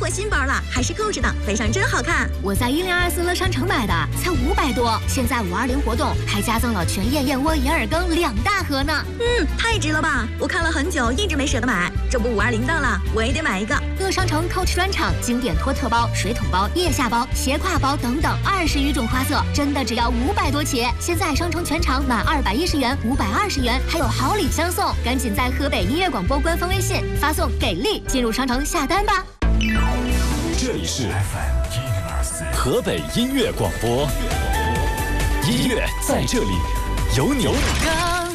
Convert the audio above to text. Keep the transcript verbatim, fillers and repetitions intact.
货新包了，还是 Coach 的，背上真好看。 我在一零二四乐商城买的，才五百多。现在五二零活动还加赠了全燕燕窝银耳羹两大盒呢。 嗯，太值了吧！我看了很久，一直没舍得买。这不五二零到了，我也得买一个。 乐商城 Coach 专场经典托特包、水桶包、腋下包、斜挎包等等二十余种花色，真的只要五百多起。现在商城全场满二百一十元、五百二十元，还有好礼相送。赶紧在河北音乐广播官方微信发送“给力”进入商城下单吧。 这里是 F M 一零二四河北音乐广播，音乐在这里，有你。有你